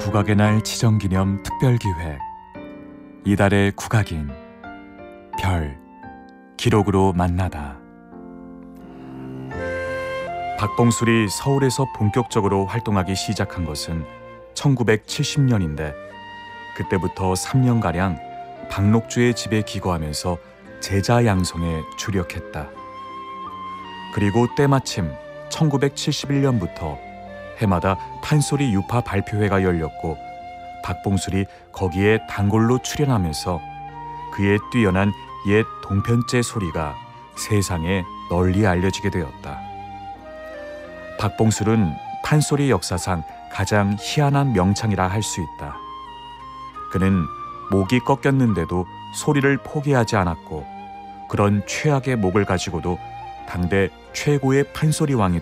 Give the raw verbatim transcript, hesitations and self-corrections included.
국악의 날 지정기념 특별기획 이달의 국악인 별 기록으로 만나다. 박봉술이 서울에서 본격적으로 활동하기 시작한 것은 천구백칠십 년인데 그때부터 삼 년가량 박록주의 집에 기거하면서 제자 양성에 주력했다. 그리고 때마침 천구백칠십일 년부터 해마다 판소리 유파 발표회가 열렸고 박봉술이 거기에 단골로 출연하면서 그의 뛰어난 옛 동편제 소리가 세상에 널리 알려지게 되었다. 박봉술은 판소리 역사상 가장 희한한 명창이라 할 수 있다. 그는 목이 꺾였는데도 소리를 포기하지 않았고 그런 최악의 목을 가지고도 당대 최고의 판소리 왕이